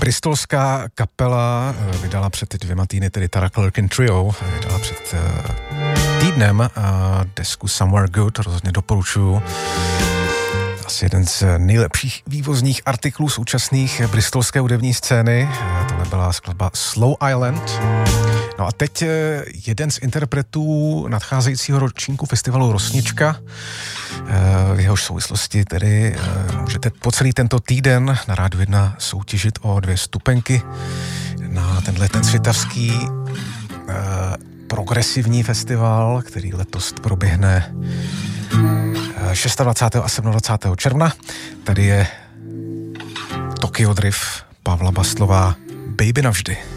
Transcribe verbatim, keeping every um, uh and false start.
bristolská kapela vydala před dvěma týdny, tedy Tara Clerkin Trio, vydala před týdnem desku Somewhere Good, rozhodně doporučuju. Asi jeden z nejlepších vývozních artiklů současných bristolské hudební scény. Tohle byla skladba Slow Island. No a teď jeden z interpretů nadcházejícího ročníku festivalu Rosnička. V jehož souvislosti tedy můžete po celý tento týden na Rádiu jedna soutěžit o dvě stupenky na tenhle ten svitavský progresivní festival, který letos proběhne dvacátého šestého a dvacátého sedmého června. Tady je Tokyo Drift Pavla Bastlová, Baby navždy.